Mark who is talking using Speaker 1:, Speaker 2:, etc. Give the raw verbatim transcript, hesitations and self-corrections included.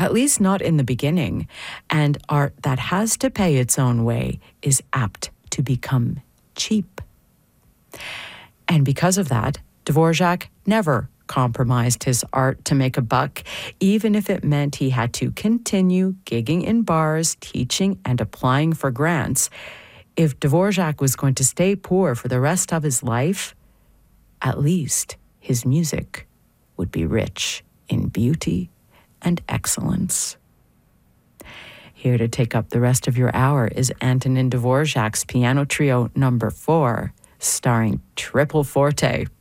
Speaker 1: at least not in the beginning, and art that has to pay its own way is apt to become cheap. And because of that, Dvorak never compromised his art to make a buck, even if it meant he had to continue gigging in bars, teaching, and applying for grants. If Dvorak was going to stay poor for the rest of his life, at least his music would be rich in beauty and excellence. Here to take up the rest of your hour is Antonin Dvorak's Piano Trio Number Four, starring Triple Forte.